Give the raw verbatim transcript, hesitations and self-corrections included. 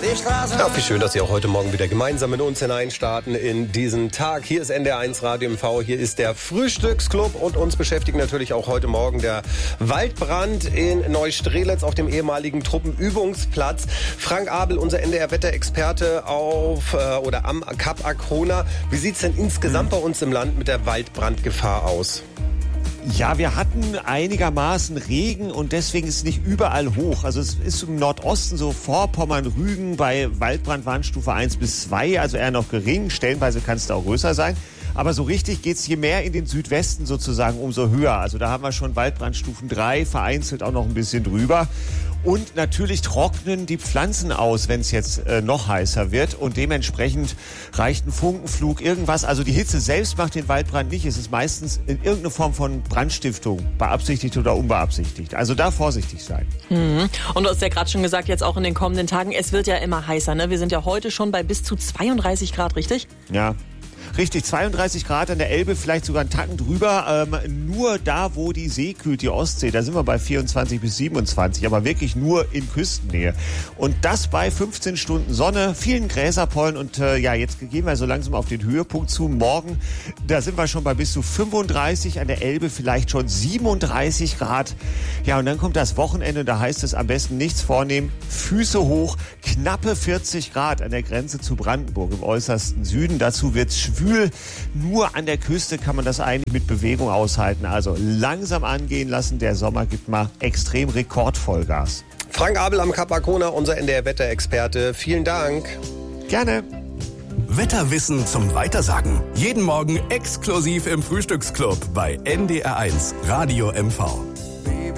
die Straße. Ja, wie schön, dass Sie auch heute Morgen wieder gemeinsam mit uns hineinstarten in diesen Tag. Hier ist N D R eins Radio M V, hier ist der Frühstücksclub und uns beschäftigt natürlich auch heute Morgen der Waldbrand in Neustrelitz auf dem ehemaligen Truppenübungsplatz. Frank Abel, unser N D R-Wetterexperte auf äh, oder am Kap Arkona. Wie sieht's denn insgesamt bei uns im Land mit der Waldbrandgefahr aus? Ja, wir hatten einigermaßen Regen und deswegen ist es nicht überall hoch. Also es ist im Nordosten so Vorpommern, Rügen bei Waldbrandwarnstufe eins bis zwei, also eher noch gering. Stellenweise kann es da auch größer sein. Aber so richtig geht's je mehr in den Südwesten sozusagen, umso höher. Also da haben wir schon Waldbrandstufen drei, vereinzelt auch noch ein bisschen drüber. Und natürlich trocknen die Pflanzen aus, wenn es jetzt äh, noch heißer wird. Und dementsprechend reicht ein Funkenflug, irgendwas. Also die Hitze selbst macht den Waldbrand nicht. Es ist meistens in irgendeine Form von Brandstiftung, beabsichtigt oder unbeabsichtigt. Also da vorsichtig sein. Mhm. Und du hast ja gerade schon gesagt, jetzt auch in den kommenden Tagen, es wird ja immer heißer, ne? Wir sind ja heute schon bei bis zu zweiunddreißig Grad, richtig? Ja. Richtig, zweiunddreißig Grad an der Elbe, vielleicht sogar einen Tacken drüber. Ähm, nur da, wo die See kühlt, die Ostsee, da sind wir bei vierundzwanzig bis siebenundzwanzig, aber wirklich nur in Küstennähe. Und das bei fünfzehn Stunden Sonne, vielen Gräserpollen und äh, ja, jetzt gehen wir so langsam auf den Höhepunkt zu. Morgen, da sind wir schon bei bis zu fünfunddreißig, an der Elbe vielleicht schon siebenunddreißig Grad. Ja, und dann kommt das Wochenende, da heißt es am besten nichts vornehmen, Füße hoch, knappe vierzig Grad an der Grenze zu Brandenburg im äußersten Süden. Dazu wird's schwül. Nur an der Küste kann man das eigentlich mit Bewegung aushalten. Also langsam angehen lassen. Der Sommer gibt mal extrem Rekordvollgas. Frank Abel am Kap Arkona, unser N D R-Wetterexperte. Vielen Dank. Gerne. Wetterwissen zum Weitersagen. Jeden Morgen exklusiv im Frühstücksclub bei N D R eins Radio M V.